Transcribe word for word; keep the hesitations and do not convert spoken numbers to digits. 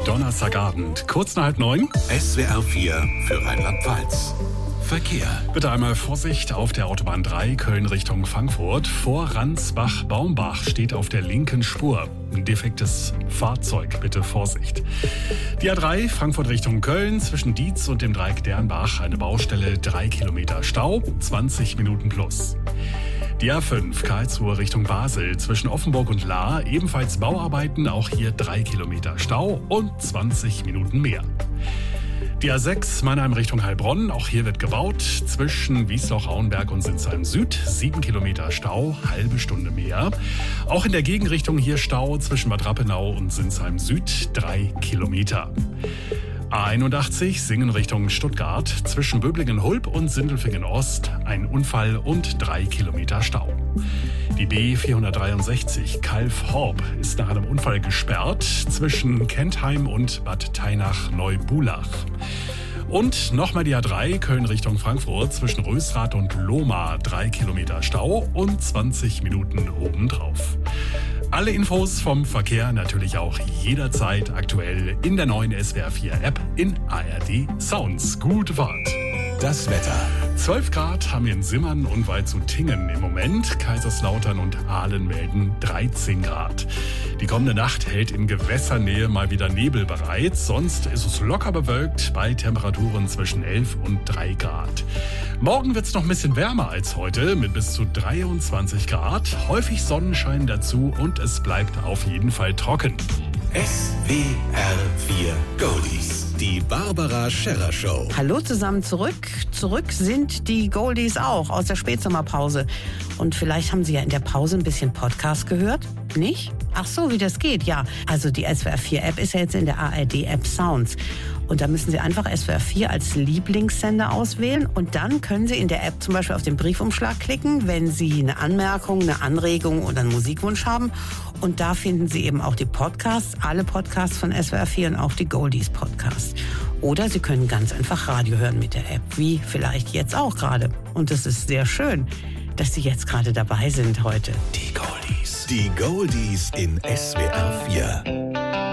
Donnerstagabend, kurz nach halb neun. S W R vier für Rheinland-Pfalz. Verkehr. Bitte einmal Vorsicht auf der Autobahn drei, Köln Richtung Frankfurt. Vor Ransbach-Baumbach steht auf der linken Spur ein defektes Fahrzeug. Bitte Vorsicht. Die A drei, Frankfurt Richtung Köln, zwischen Dietz und dem Dreieck Dernbach. Eine Baustelle, drei Kilometer Stau, zwanzig Minuten plus. Die A fünf, Karlsruhe Richtung Basel, zwischen Offenburg und Lahr. Ebenfalls Bauarbeiten, auch hier drei Kilometer Stau und zwanzig Minuten mehr. Die A sechs, Mannheim Richtung Heilbronn, auch hier wird gebaut, zwischen Wiesloch-Auenberg und Sinsheim Süd, sieben Kilometer Stau, halbe Stunde mehr. Auch in der Gegenrichtung hier Stau zwischen Bad Rappenau und Sinsheim Süd, drei Kilometer. A einundachtzig, Singen Richtung Stuttgart, zwischen Böblingen-Hulb und Sindelfingen Ost, ein Unfall und drei Kilometer Stau. Die B vierhundertdreiundsechzig, Calw-Horb, ist nach einem Unfall gesperrt, zwischen Kentheim und Bad Tainach-Neubulach. Und nochmal die A drei, Köln Richtung Frankfurt, zwischen Rösrath und Lohmar, drei Kilometer Stau und zwanzig Minuten obendrauf. Alle Infos vom Verkehr natürlich auch jederzeit aktuell in der neuen S W R vier App in A R D Sounds. Gute Fahrt. Das Wetter. zwölf Grad haben wir in Simmern und Waldshut-Tiengen im Moment. Kaiserslautern und Aalen melden dreizehn Grad. Die kommende Nacht hält in Gewässernähe mal wieder Nebel bereit. Sonst ist es locker bewölkt bei Temperaturen zwischen elf und drei Grad. Morgen wird es noch ein bisschen wärmer als heute mit bis zu dreiundzwanzig Grad. Häufig Sonnenschein dazu und es bleibt auf jeden Fall trocken. S W R vier Goldies. Die Barbara Scherrer Show. Hallo zusammen zurück. Zurück sind die Goldies auch aus der Spätsommerpause. Und vielleicht haben Sie ja in der Pause ein bisschen Podcast gehört. Nicht? Ach so, wie das geht, ja. Also die S W R vier App ist ja jetzt in der A R D App Sounds. Und da müssen Sie einfach S W R vier als Lieblingssender auswählen. Und dann können Sie in der App zum Beispiel auf den Briefumschlag klicken, wenn Sie eine Anmerkung, eine Anregung oder einen Musikwunsch haben. Und da finden Sie eben auch die Podcasts, alle Podcasts von S W R vier und auch die Goldies Podcasts. Oder Sie können ganz einfach Radio hören mit der App, wie vielleicht jetzt auch gerade. Und es ist sehr schön, dass Sie jetzt gerade dabei sind heute. Die Goldies. Die Goldies in S W R vier.